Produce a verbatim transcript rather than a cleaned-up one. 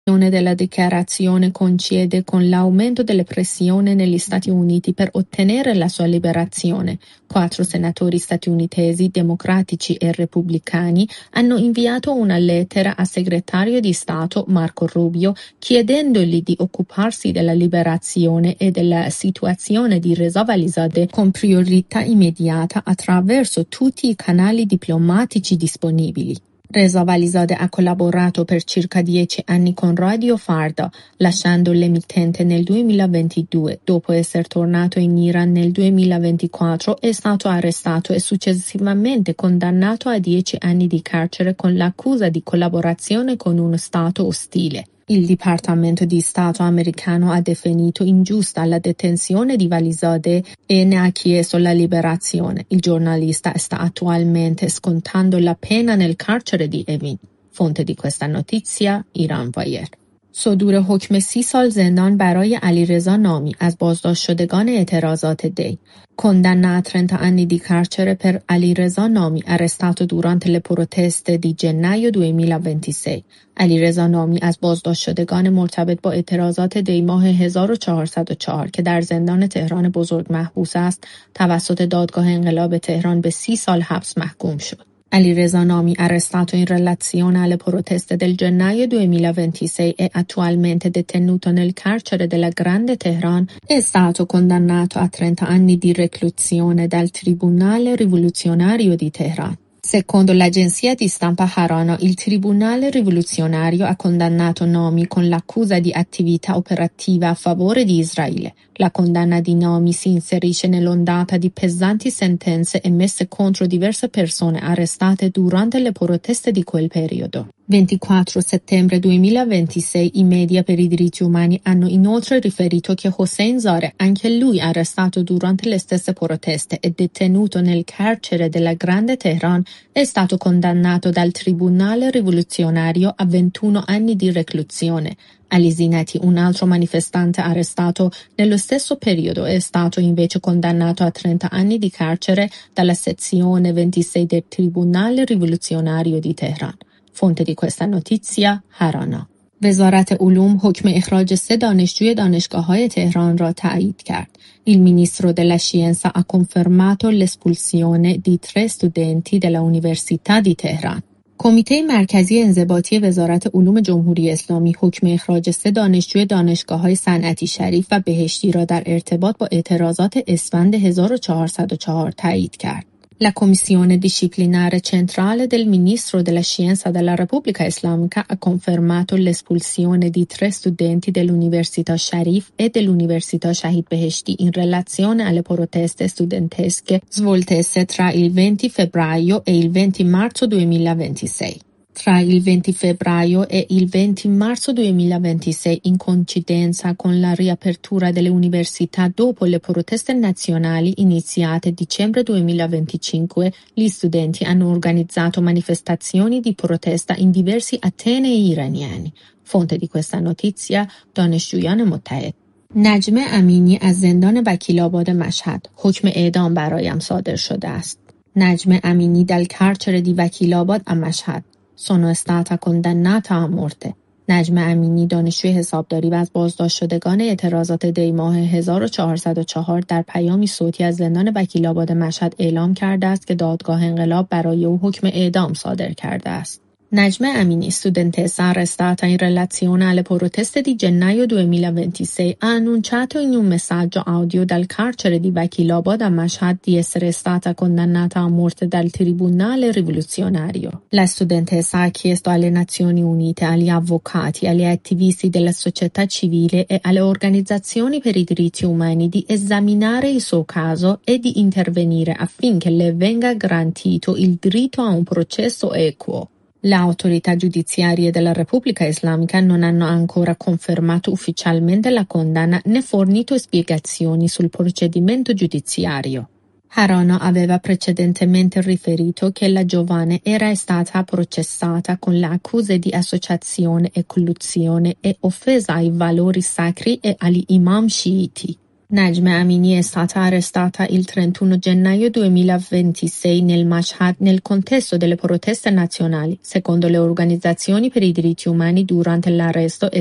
della dichiarazione coincide con l'aumento delle pressioni negli Stati Uniti per ottenere la sua liberazione. Quattro senatori statunitensi, democratici e repubblicani, hanno inviato una lettera al segretario di Stato Marco Rubio chiedendogli di occuparsi della liberazione e della situazione di Reza Valizadeh con priorità immediata attraverso tutti i canali diplomatici disponibili. Reza Valizadeh ha collaborato per circa dieci anni con Radio Farda, lasciando l'emittente nel duemilaventidue. Dopo essere tornato in Iran nel duemilaventiquattro, è stato arrestato e successivamente condannato a dieci anni di carcere con l'accusa di collaborazione con uno Stato ostile. Il Dipartimento di Stato americano ha definito ingiusta la detenzione di Valizadeh e ne ha chiesto la liberazione. Il giornalista sta attualmente scontando la pena nel carcere di Evin. Fonte di questa notizia ایران وایر. صدور حکم سی سال زندان برای علیرضا نامی از بازداشت شدگان اعتراضات دی. Condanna a trenta anni di carcere per Alireza Nami, arrestato durante le proteste di gennaio duemilaventisei. علیرضا نامی از بازداشت شدگان مرتبط با اعتراضات دی ماه هزار و چهارصد و چهار که در زندان تهران بزرگ محبوس است، توسط دادگاه انقلاب تهران به سی سال حبس محکوم شد. Alireza Nami, arrestato in relazione alle proteste del gennaio duemilaventisei e attualmente detenuto nel carcere della Grande Teheran, è stato condannato a trenta anni di reclusione dal Tribunale Rivoluzionario di Teheran. Secondo l'agenzia di stampa Harana, il Tribunale Rivoluzionario ha condannato Nami con l'accusa di attività operativa a favore di Israele. La condanna di Nami si inserisce nell'ondata di pesanti sentenze emesse contro diverse persone arrestate durante le proteste di quel periodo. ventiquattro settembre duemilaventisei i media per i diritti umani hanno inoltre riferito che Hossein Zareh, anche lui arrestato durante le stesse proteste e detenuto nel carcere della Grande Teheran, è stato condannato dal Tribunale Rivoluzionario a ventuno anni di reclusione. Ali Zinati, un altro manifestante arrestato nello stesso periodo, è stato invece condannato a trenta anni di carcere dalla sezione ventisei del Tribunale Rivoluzionario di Teheran. Fonte di questa notizia Harana. وزارت علوم حکم اخراج سه دانشجوی دانشگاه‌های تهران را تایید کرد. Il ministro della Scienza ha confermato l'espulsione di tre studenti della Università di Teheran. کمیته مرکزی انضباطی وزارت علوم جمهوری اسلامی حکم اخراج سه دانشجوی دانشگاه‌های صنعتی شریف و بهشتی را در ارتباط با اعتراضات اسفند هزار و چهارصد و چهار تایید کرد. La Commissione disciplinare centrale del Ministro della Scienza della Repubblica Islamica ha confermato l'espulsione di tre studenti dell'Università Sharif e dell'Università Shahid Beheshti in relazione alle proteste studentesche svoltesi tra il venti febbraio e il venti marzo duemilaventisei. Tra il venti febbraio e il venti marzo duemilaventisei, in coincidenza con la riapertura delle università dopo le proteste nazionali iniziate a dicembre duemilaventicinque, gli studenti hanno organizzato manifestazioni di protesta in diversi atenei iraniani. Fonte di questa notizia دانشجویان متحد. نجم امینی از زندان وکیل‌آباد مشهد حکم اعدام برایم صادر شده است. نجم امینی dal carcere di Vakilabad a Mashhad. Sono stata condannata a morte. نجم امینی دانشجوی حسابداری و از بازداشت شدگان اعتراضات دی ماه هزار و چهارصد و چهار در پیامی صوتی از زندان وکیل‌آباد مشهد اعلام کرده است که دادگاه انقلاب برای او حکم اعدام صادر کرده است. Najma Amini, studentessa arrestata in relazione alle proteste di gennaio duemilaventisei, ha annunciato in un messaggio audio dal carcere di Vakilabad a Mashhad di essere stata condannata a morte dal Tribunale Rivoluzionario. La studentessa ha chiesto alle Nazioni Unite, agli avvocati, agli attivisti della società civile e alle organizzazioni per i diritti umani di esaminare il suo caso e di intervenire affinché le venga garantito il diritto a un processo equo. Le autorità giudiziarie della Repubblica Islamica non hanno ancora confermato ufficialmente la condanna né fornito spiegazioni sul procedimento giudiziario. Harana aveva precedentemente riferito che la giovane era stata processata con le accuse di associazione e collusione e offesa ai valori sacri e agli imam sciiti. Najma Amini è stata arrestata il trentuno gennaio duemilaventisei nel Mashhad nel contesto delle proteste nazionali. Secondo le organizzazioni per i diritti umani, durante l'arresto è